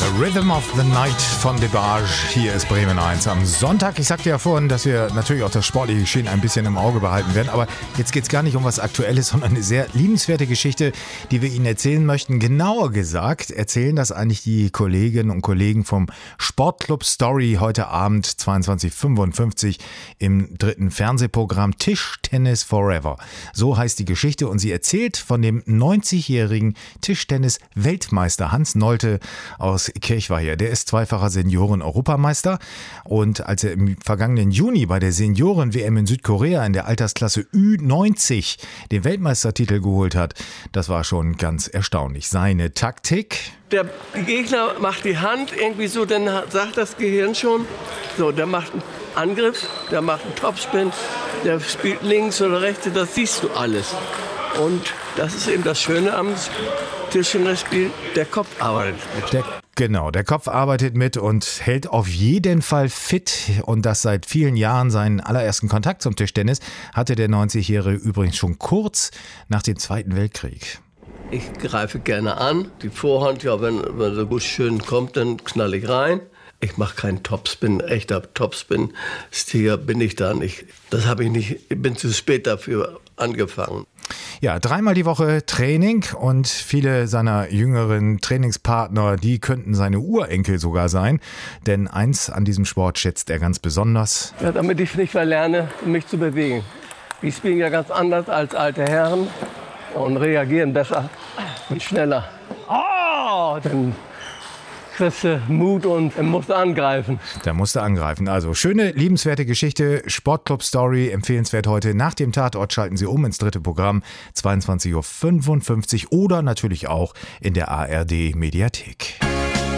Rhythm of the Night von DeBarge. Hier ist Bremen 1 am Sonntag. Ich sagte ja vorhin, dass wir natürlich auch das sportliche Geschehen ein bisschen im Auge behalten werden. Aber jetzt geht es gar nicht um was Aktuelles, sondern eine sehr liebenswerte Geschichte, die wir Ihnen erzählen möchten. Genauer gesagt erzählen das eigentlich die Kolleginnen und Kollegen vom Sportclub Story heute Abend 22:55 im 3. Fernsehprogramm Tischtennis Forever. So heißt die Geschichte und sie erzählt von dem 90-jährigen Tischtennis-Weltmeister Hans Nolte aus Kirchweiher. Der ist zweifacher Senioren-Europameister und als er im vergangenen Juni bei der Senioren-WM in Südkorea in der Altersklasse Ü90 den Weltmeistertitel geholt hat, das war schon ganz erstaunlich. Seine Taktik: Der Gegner macht die Hand irgendwie so, dann sagt das Gehirn schon, so, der macht einen Angriff, der macht einen Topspin, der spielt links oder rechts, das siehst du alles. Und das ist eben das Schöne am Tischtennisspiel, der Kopf arbeitet mit. Der Kopf arbeitet mit und hält auf jeden Fall fit. Und das seit vielen Jahren. Seinen allerersten Kontakt zum Tischtennis hatte der 90-Jährige übrigens schon kurz nach dem Zweiten Weltkrieg. Ich greife gerne an. Die Vorhand, ja, wenn so gut schön kommt, dann knall ich rein. Ich mache keinen Topspin, echter Topspin-Stier bin ich da nicht. Das habe ich nicht, ich bin zu spät dafür angefangen. Ja, 3-mal die Woche Training und viele seiner jüngeren Trainingspartner, die könnten seine Urenkel sogar sein. Denn eins an diesem Sport schätzt er ganz besonders. Ja, damit ich nicht verlerne, mich zu bewegen. Die spielen ja ganz anders als alte Herren und reagieren besser und schneller. Dann kriegst du Mut und musst angreifen. Da musst du angreifen. Also schöne, liebenswerte Geschichte. Sportclub Story, empfehlenswert heute. Nach dem Tatort schalten Sie um ins 3. Programm, 22:55 Uhr oder natürlich auch in der ARD Mediathek.